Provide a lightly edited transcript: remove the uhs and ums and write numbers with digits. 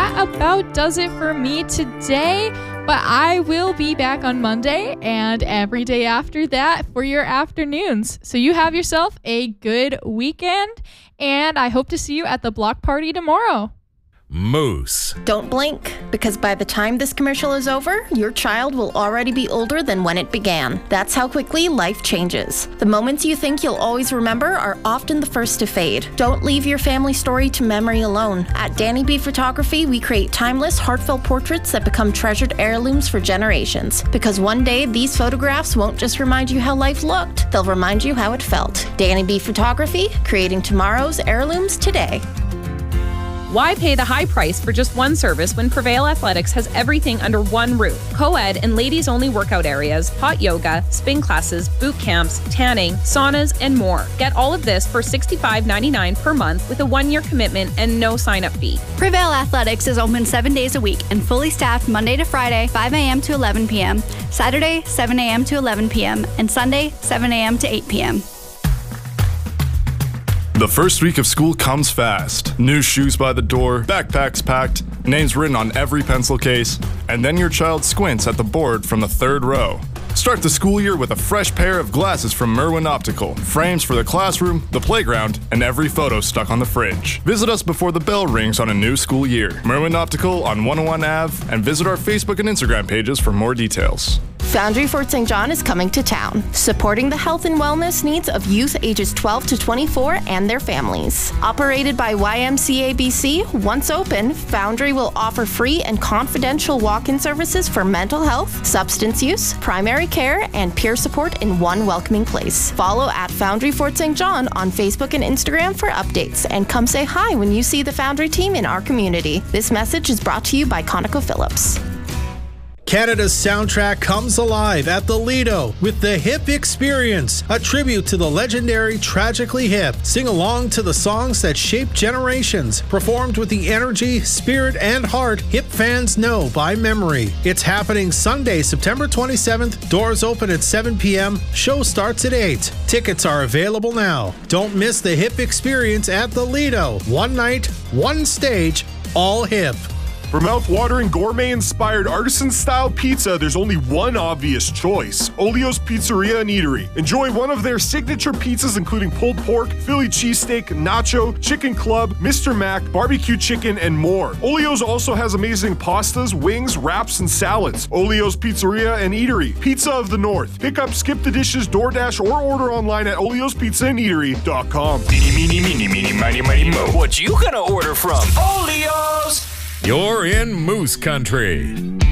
that about does it for me today. But I will be back on Monday and every day after that for your afternoons. So you have yourself a good weekend, and I hope to see you at the block party tomorrow. Moose. Don't blink, because by the time this commercial is over, your child will already be older than when it began. That's how quickly life changes. The moments you think you'll always remember are often the first to fade. Don't leave your family story to memory alone. At Danny B Photography, we create timeless, heartfelt portraits that become treasured heirlooms for generations. Because one day, these photographs won't just remind you how life looked, they'll remind you how it felt. Danny B Photography, creating tomorrow's heirlooms today. Why pay the high price for just one service when Prevail Athletics has everything under one roof? Co-ed and ladies-only workout areas, hot yoga, spin classes, boot camps, tanning, saunas, and more. Get all of this for $65.99 per month with a 1-year commitment and no sign-up fee. Prevail Athletics is open 7 days a week and fully staffed Monday to Friday, 5 a.m. to 11 p.m., Saturday, 7 a.m. to 11 p.m., and Sunday, 7 a.m. to 8 p.m. The first week of school comes fast. New shoes by the door, backpacks packed, names written on every pencil case, and then your child squints at the board from the third row. Start the school year with a fresh pair of glasses from Merwin Optical. Frames for the classroom, the playground, and every photo stuck on the fridge. Visit us before the bell rings on a new school year. Merwin Optical on 101 Ave, and visit our Facebook and Instagram pages for more details. Foundry Fort St. John is coming to town, supporting the health and wellness needs of youth ages 12 to 24 and their families. Operated by YMCA BC, once open, Foundry will offer free and confidential walk-in services for mental health, substance use, primary care, and peer support in one welcoming place. Follow at Foundry Fort St. John on Facebook and Instagram for updates, and come say hi when you see the Foundry team in our community. This message is brought to you by ConocoPhillips. Canada's soundtrack comes alive at the Lido with the Hip Experience, a tribute to the legendary Tragically Hip. Sing along to the songs that shaped generations, performed with the energy, spirit, and heart Hip fans know by memory. It's happening Sunday, September 27th. Doors open at 7 p.m. Show starts at 8. Tickets are available now. Don't miss the Hip Experience at the Lido. One night, one stage, all hip. For mouth-watering, gourmet-inspired, artisan-style pizza, there's only one obvious choice: Olio's Pizzeria and Eatery. Enjoy one of their signature pizzas, including pulled pork, Philly cheesesteak, nacho, chicken club, Mr. Mac, barbecue chicken, and more. Olio's also has amazing pastas, wings, wraps, and salads. Olio's Pizzeria and Eatery, Pizza of the North. Pick up, skip the dishes, DoorDash, or order online at oliospizzaandeatery.com. Meeny, meeny, meeny, miny, mighty, mo. What you gonna order from? Olio's! You're in Moose Country.